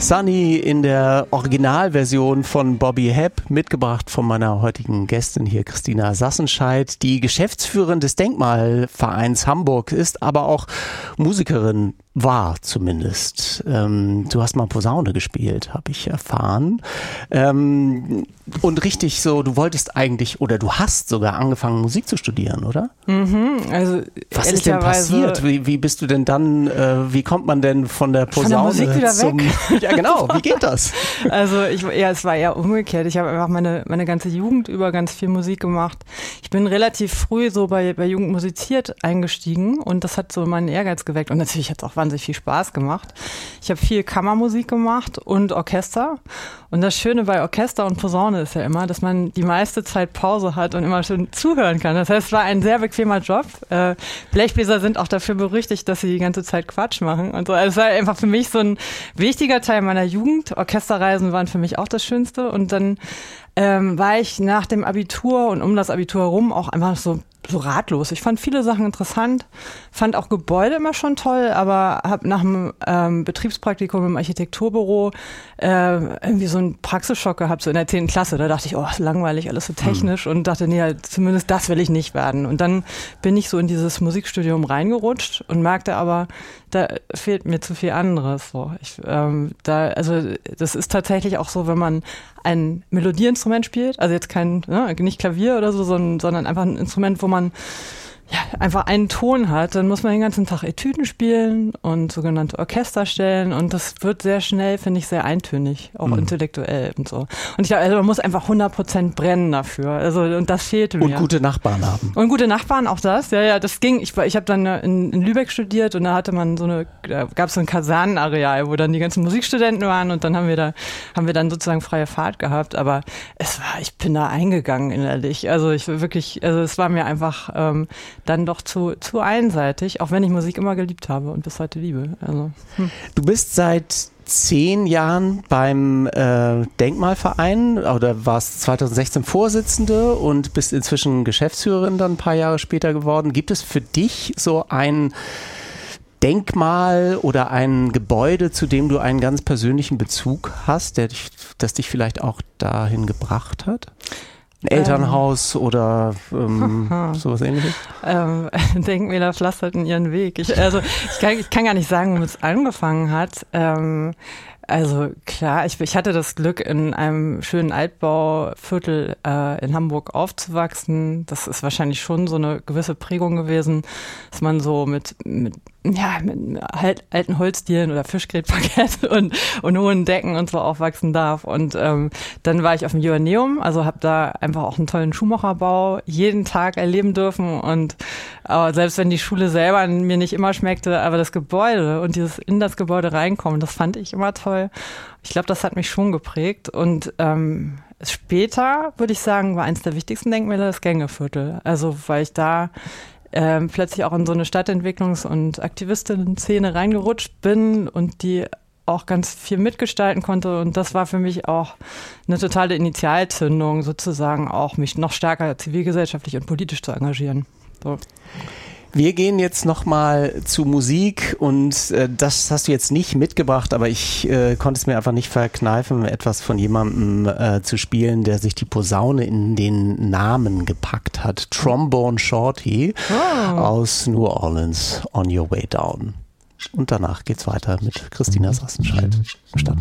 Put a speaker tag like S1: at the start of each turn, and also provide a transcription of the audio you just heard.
S1: Sunny in der Originalversion von Bobby Hepp, mitgebracht von meiner heutigen Gästin hier, Christina Sassenscheid, die Geschäftsführerin des Denkmalvereins Hamburg ist, aber auch Musikerin war zumindest. Du hast mal Posaune gespielt, habe ich erfahren. Und richtig so, du wolltest eigentlich oder du hast sogar angefangen, Musik zu studieren, oder?
S2: Also
S1: was ist denn passiert? Wie bist du denn dann, wie kommt man denn von der Posaune
S2: von der Musik wieder
S1: zum...
S2: weg?
S1: Ja genau, wie geht das?
S2: Also es war eher umgekehrt. Ich habe einfach meine ganze Jugend über ganz viel Musik gemacht. Ich bin relativ früh so bei Jugend musiziert eingestiegen und das hat so meinen Ehrgeiz geweckt und natürlich hat es auch wahnsinnig viel Spaß gemacht. Ich habe viel Kammermusik gemacht und Orchester und das Schöne bei Orchester und Posaune ist ja immer, dass man die meiste Zeit Pause hat und immer schön zuhören kann. Das heißt, es war ein sehr bequemer Job. Blechbläser sind auch dafür berüchtigt, dass sie die ganze Zeit Quatsch machen und so. Also es war einfach für mich so ein wichtiger Teil meiner Jugend. Orchesterreisen waren für mich auch das Schönste und dann war ich nach dem Abitur und um das Abitur herum auch einfach so ratlos. Ich fand viele Sachen interessant, fand auch Gebäude immer schon toll, aber habe nach dem Betriebspraktikum im Architekturbüro irgendwie so einen Praxisschock gehabt, so in der 10. Klasse. Da dachte ich, ist langweilig, alles so technisch und dachte, nee, zumindest das will ich nicht werden. Und dann bin ich so in dieses Musikstudium reingerutscht und merkte aber, da fehlt mir zu viel anderes. So. Also das ist tatsächlich auch so, wenn man ein Melodieinstrument spielt, also jetzt nicht Klavier oder so, sondern einfach ein Instrument, wo man einfach einen Ton hat, dann muss man den ganzen Tag Etüden spielen und sogenannte Orchester stellen und das wird sehr schnell, finde ich, sehr eintönig, auch intellektuell und so. Und ich glaube, also man muss einfach 100% brennen dafür, also und das fehlte mir.
S1: Und gute Nachbarn haben.
S2: Und gute Nachbarn, auch das, ja, das ging. Ich habe dann in Lübeck studiert und da hatte man da gab es so ein Kasernenareal, wo dann die ganzen Musikstudenten waren und dann haben wir dann sozusagen freie Fahrt gehabt, aber ich bin da eingegangen innerlich, also es war mir einfach dann doch zu einseitig, auch wenn ich Musik immer geliebt habe und bis heute liebe. Also,
S1: Du bist seit 10 Jahren beim Denkmalverein oder warst 2016 Vorsitzende und bist inzwischen Geschäftsführerin dann ein paar Jahre später geworden. Gibt es für dich so ein Denkmal oder ein Gebäude, zu dem du einen ganz persönlichen Bezug hast, das dich vielleicht auch dahin gebracht hat? Ein Elternhaus oder sowas Ähnliches?
S2: Denkmäler pflasterten ihren Weg. Ich kann gar nicht sagen, womit es angefangen hat. Also klar, ich hatte das Glück, in einem schönen Altbauviertel in Hamburg aufzuwachsen. Das ist wahrscheinlich schon so eine gewisse Prägung gewesen, dass man so mit alten Holzdielen oder Fischgrätparkett und hohen Decken und so aufwachsen darf. Und dann war ich auf dem Joanneum, also habe da einfach auch einen tollen Schuhmacherbau jeden Tag erleben dürfen. Und selbst wenn die Schule selber mir nicht immer schmeckte, aber das Gebäude und dieses in das Gebäude reinkommen, das fand ich immer toll. Ich glaube, das hat mich schon geprägt. Und später, würde ich sagen, war eins der wichtigsten Denkmäler das Gängeviertel. Also weil ich da plötzlich auch in so eine Stadtentwicklungs- und Aktivistinnen-Szene reingerutscht bin und die auch ganz viel mitgestalten konnte. Und das war für mich auch eine totale Initialzündung, sozusagen auch mich noch stärker zivilgesellschaftlich und politisch zu engagieren. So.
S1: Wir gehen jetzt nochmal zu Musik und das hast du jetzt nicht mitgebracht, aber ich konnte es mir einfach nicht verkneifen, etwas von jemandem zu spielen, der sich die Posaune in den Namen gepackt hat. Trombone Shorty aus New Orleans, On Your Way Down. Und danach geht's weiter mit Christina Sassenscheid im Stadtfunk.